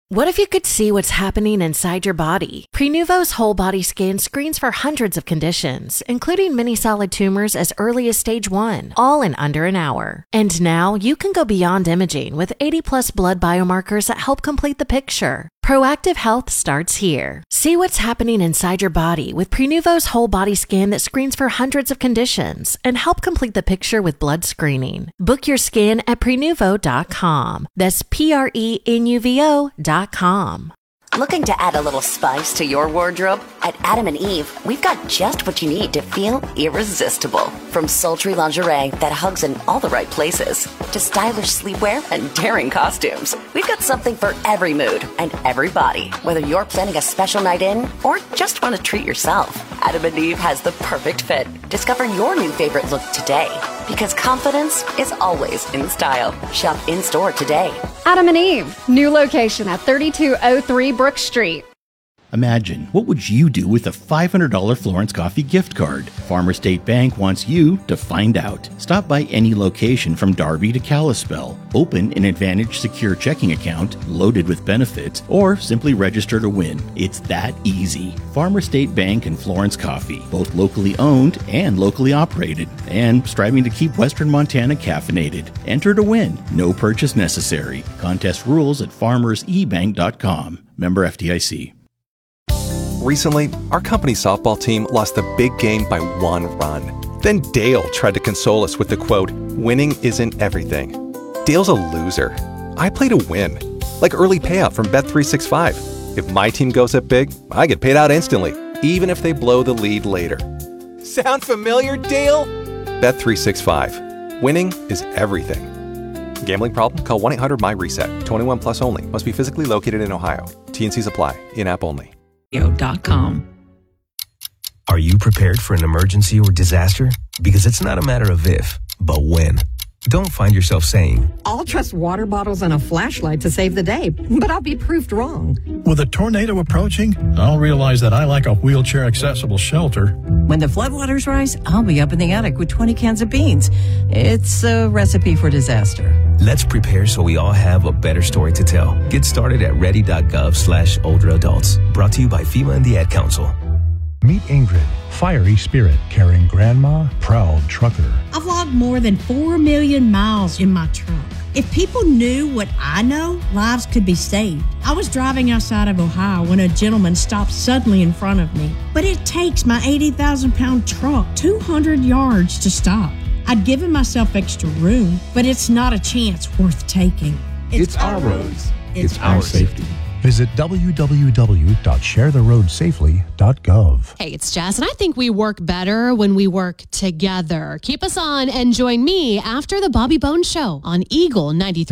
What if you could see what's happening inside your body? Prenuvo's whole body scan screens for hundreds of conditions, including many solid tumors as early as stage 1, all in under an hour. And now you can go beyond imaging with 80+ blood biomarkers that help complete the picture. Proactive health starts here. See what's happening inside your body with Prenuvo's whole body scan that screens for hundreds of conditions and help complete the picture with blood screening. Book your scan at Prenuvo.com. That's Prenuvo.com. Looking to add a little spice to your wardrobe? At Adam & Eve, we've got just what you need to feel irresistible. From sultry lingerie that hugs in all the right places to stylish sleepwear and daring costumes, we've got something for every mood and every body. Whether you're planning a special night in or just want to treat yourself, Adam & Eve has the perfect fit. Discover your new favorite look today, because confidence is always in style. Shop in-store today. Adam & Eve, new location at 3203 Brook Street. Imagine, what would you do with a $500 Florence Coffee gift card? Farmer State Bank wants you to find out. Stop by any location from Darby to Kalispell. Open an Advantage Secure checking account loaded with benefits, or simply register to win. It's that easy. Farmer State Bank and Florence Coffee, both locally owned and locally operated, and striving to keep Western Montana caffeinated. Enter to win. No purchase necessary. Contest rules at farmersebank.com. Member FDIC. Recently, our company softball team lost the big game by 1 run. Then Dale tried to console us with the quote, "Winning isn't everything." Dale's a loser. I play to win, like early payout from Bet365. If my team goes up big, I get paid out instantly, even if they blow the lead later. Sound familiar, Dale? Bet365. Winning is everything. Gambling problem? Call 1-800-MY-RESET. 21 plus only. Must be physically located in Ohio. T&Cs apply. In-app only. Are you prepared for an emergency or disaster? Because it's not a matter of if, but when. Don't find yourself saying, "I'll trust water bottles and a flashlight to save the day, but I'll be proved wrong." With a tornado approaching, I'll realize that I like a wheelchair-accessible shelter. When the floodwaters rise, I'll be up in the attic with 20 cans of beans. It's a recipe for disaster. Let's prepare so we all have a better story to tell. Get started at ready.gov/older adults. Brought to you by FEMA and the Ad Council. Meet Ingrid, fiery spirit, carrying grandma, proud trucker. I've logged more than 4 million miles in my truck. If people knew what I know, lives could be saved. I was driving outside of Ohio when a gentleman stopped suddenly in front of me. But it takes my 80,000-pound truck 200 yards to stop. I'd given myself extra room, but it's not a chance worth taking. It's our roads. It's our safety. Visit www.sharetheroadsafely.gov. Hey, it's Jess, and I think we work better when we work together. Keep us on and join me after the Bobby Bones Show on Eagle 93.